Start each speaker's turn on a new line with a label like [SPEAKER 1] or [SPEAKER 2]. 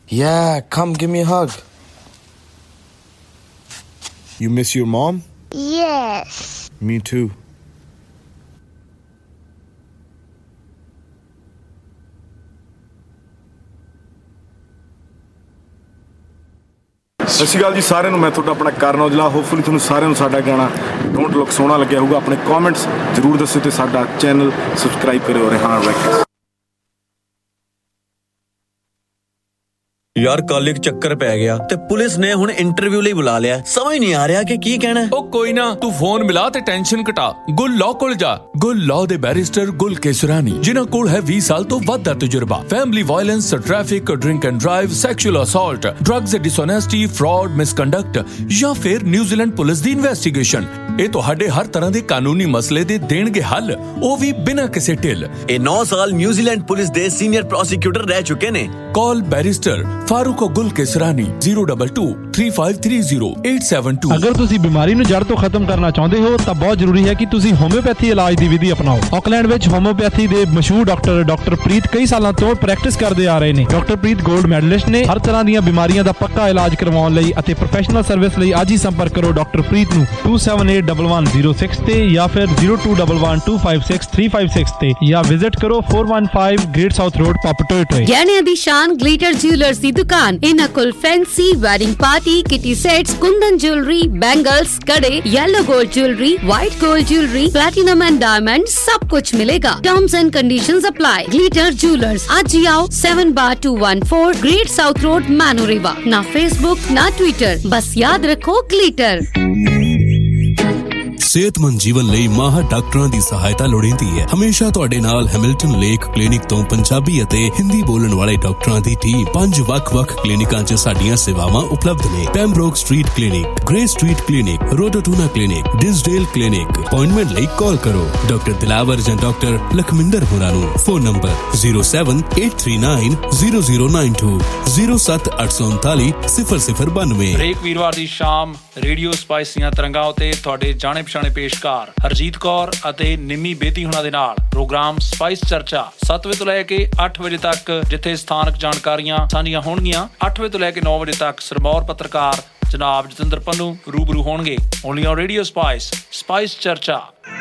[SPEAKER 1] Yeah, come give me a hug. You miss your mom?
[SPEAKER 2] Yes.
[SPEAKER 1] Me too.
[SPEAKER 3] ਸਤਿ ਸ਼੍ਰੀ ਅਕਾਲ ਜੀ ਸਾਰਿਆਂ ਨੂੰ। ਮੈਂ ਤੁਹਾਡਾ ਆਪਣਾ ਕਰਨ ਔਜਲਾ। ਹੋਪਫੁਲੀ ਤੁਹਾਨੂੰ ਸਾਰਿਆਂ ਨੂੰ ਸਾਡਾ ਗਾਣਾ ਡੋਂਟ ਲੁੱਕ ਸੋਹਣਾ ਲੱਗਿਆ ਹੋਊਗਾ। ਆਪਣੇ ਕਮੈਂਟਸ ਜ਼ਰੂਰ ਦੱਸਿਓ ਤੇ ਸਾਡਾ ਚੈਨਲ ਸਬਸਕ੍ਰਾਈਬ ਕਰਿਓ ਰਿਹਾਨ ਰੈਕਸ।
[SPEAKER 4] ਯਾਰ ਕੱਲ ਇੱਕ ਚੱਕਰ ਪੈ ਗਿਆ ਤੇ ਪੁਲਿਸ ਨੇ ਹੁਣ ਇੰਟਰਵਿਊ ਲਈ ਬੁਲਾ ਲਿਆ। ਸਮਝ ਨਹੀਂ ਆ ਰਿਹਾ ਕਿ ਕੀ ਕਹਿਣਾ।
[SPEAKER 5] ਉਹ ਕੋਈ ਨਾ, ਤੂੰ ਫੋਨ ਮਿਲਾ ਤੇ ਟੈਨਸ਼ਨ ਘਟਾ। ਗੁੱਲ ਲਾਅ ਕੋਲ ਜਾ। ਗੁੱਲ ਲਾਅ ਦੇ ਬੈਰਿਸਟਰ ਗੁੱਲ ਕੇਸਰਾਨੀ, ਜਿਨ੍ਹਾਂ ਕੋਲ ਹੈ 20 ਸਾਲ ਤੋਂ ਵੱਧ ਦਾ ਤਜਰਬਾ। Family violence, traffic, drink and drive, sexual assault, drugs and ਡਿਸਓਨੈਸਟੀ, fraud, misconduct ਜਾਂ ਫਿਰ ਨਿਊਜ਼ੀਲੈਂਡ ਪੁਲਿਸ ਦੀ ਇਨਵੈਸਟੀਗੇਸ਼ਨ। ਇਹ ਤੁਹਾਡੇ ਹਰ ਤਰ੍ਹਾਂ ਦੇ ਕਾਨੂੰਨੀ ਮਸਲੇ ਦੇ ਦੇਣਗੇ ਹੱਲ, ਉਹ ਵੀ ਬਿਨਾਂ ਕਿਸੇ ਢਿੱਲ।
[SPEAKER 4] ਇਹ 9 ਸਾਲ ਨਿਊਜ਼ੀਲੈਂਡ ਪੁਲਿਸ ਦੇ ਸੀਨੀਅਰ ਪ੍ਰੋਸੀਕਿਊਟਰ ਰਹਿ ਚੁੱਕੇ ਨੇ।
[SPEAKER 5] ਕਾਲ ਬੈਰਿਸਟਰ ਫਾਰੂਕ ਗੁੱਲ ਕੇਸਰਾਨੀ 022-3530-872।
[SPEAKER 6] ਅਗਰ ਤੁਸੀਂ ਬਿਮਾਰੀ ਨੂੰ ਜੜ ਤੋਂ ਖਤਮ ਕਰਨਾ ਚਾਹੁੰਦੇ ਹੋ ਤਾਂ ਬਹੁਤ ਜ਼ਰੂਰੀ ਹੈ ਕਿ ਤੁਸੀਂ ਹੋਮਿਓਪੈਥੀ ਇਲਾਜ ਦੀ ਵਿਧੀ ਅਪਣਾਓ। ਆਕਲੈਂਡ ਵਿੱਚ ਹੋਮਿਓਪੈਥੀ ਦੇ ਮਸ਼ਹੂਰ ਡਾਕਟਰ ਪ੍ਰੀਤ ਕਈ ਸਾਲਾਂ ਤੋਂ ਪ੍ਰੈਕਟਿਸ ਕਰਦੇ ਆ ਰਹੇ ਨੇ। ਡਾਕਟਰ ਪ੍ਰੀਤ 골ਡ ਮੈਡਲਿਸਟ ਨੇ। ਹਰ ਤਰ੍ਹਾਂ ਦੀਆਂ ਬਿਮਾਰੀਆਂ ਦਾ ਪੱਕਾ ਇਲਾਜ ਕਰਵਾਉਣ ਲਈ ਅਤੇ ਪ੍ਰੋਫੈਸ਼ਨਲ ਸਰਵਿਸ ਲਈ ਅੱਜ ਹੀ ਸੰਪਰਕ ਕਰੋ ਡਾਕਟਰ ਪ੍ਰੀਤ ਨੂੰ 27811106 ਤੇ ਜਾਂ ਫਿਰ 0211256356 ਤੇ ਜਾਂ ਵਿਜ਼ਿਟ ਕਰੋ 415 ਗ੍ਰੇਟ ਸਾਊਥ ਰੋਡ ਪਾਪਟੋਏ।
[SPEAKER 7] ਗਹਿਣਿਆਂ ਦੀ ਸ਼ਾਨ ਗਲਿਟਰ ਜਿਊਲਰਸ ਦੀ ਦੁਕਾਨ। ਇਹਨਾਂ ਕੋਲ fancy wedding party kitty sets, ਕੁੰਦਨ ਜੁਐਲਰੀ, ਬੈਂਗਲਸ, ਕੜੇ, yellow gold jewellery, white gold jewellery, platinum and diamond सब कुछ मिलेगा। Terms and conditions apply. Glitter jewellers. आज ही आओ 7/214 ग्रेट साउथ रोड मैनोरेवा। ना फेसबुक ना ट्विटर, बस याद रखो ग्लिटर।
[SPEAKER 8] ਸਿਹਤਮੰਦ ਜੀਵਨ ਲਈ ਮਾਹਰ ਡਾਕਟਰਾਂ ਦੀ ਸਹਾਇਤਾ ਲੋੜੀਂਦੀ ਹੈ। ਹਮੇਸ਼ਾ ਤੁਹਾਡੇ ਨਾਲ ਹੈਮਿਲਟਨ ਲੇਕ ਕਲੀਨਿਕ ਤੋਂ ਪੰਜਾਬੀ ਅਤੇ ਹਿੰਦੀ ਬੋਲਣ ਵਾਲੇ ਡਾਕਟਰਾਂ ਦੀ ਟੀਮ 5 ਵੱਖ-ਵੱਖ ਕਲੀਨਿਕਾਂ 'ਚ ਸਾਡੀਆਂ ਸੇਵਾਵਾਂ ਉਪਲਬਧ ਨੇ। ਪੈਮਬਰੋਕ street clinic, grey street clinic, ਰੋਟੋਟੂਨਾ clinic, ਡਿਸਡੇਲ clinic. Appointment ਲਈ ਕਾਲ ਕਰੋ ਡਾਕਟਰ ਦਿਲਾਵਰ ਜਾਂ ਡਾਕਟਰ ਲਖਮਿੰਦਰ ਹੋਰਾਂ ਨੂੰ। Phone number 078390092 078390092।
[SPEAKER 9] ਹਰੇਕ ਵੀਰਵਾਰ ਦੀ ਸ਼ਾਮ ਰੇਡੀਓ ਸਪਾਈਸ ਦੀਆਂ ਤਰੰਗਾਂ ਉੱਤੇ ਤੁਹਾਡੇ ਜਾਣੇ ਪਛਾਣੇ ਪੇਸ਼ਕਾਰ ਹਰਜੀਤ ਕੌਰ ਅਤੇ ਨਿੰਮੀ ਬੇਦੀ ਹੁਣਾਂ ਦੇ ਨਾਲ ਪ੍ਰੋਗਰਾਮ ਸਪਾਈਸ ਚਰਚਾ 7 ਵਜੇ ਤੋਂ ਲੈ ਕੇ 8 ਵਜੇ ਤੱਕ, ਜਿੱਥੇ ਸਥਾਨਕ ਜਾਣਕਾਰੀਆਂ ਸਾਂਝੀਆਂ ਹੋਣਗੀਆਂ। 8 ਵਜੇ ਤੋਂ ਲੈ ਕੇ 9 ਵਜੇ ਤੱਕ ਸਿਰਮੌਰ ਪੱਤਰਕਾਰ ਜਨਾਬ ਜਤਿੰਦਰ ਪੰਨੂ ਰੂਬਰੂ ਹੋਣਗੇ। ਓਨਲੀ ਔਨ ਰੇਡੀਓ ਸਪਾਈਸ ਚਰਚਾ।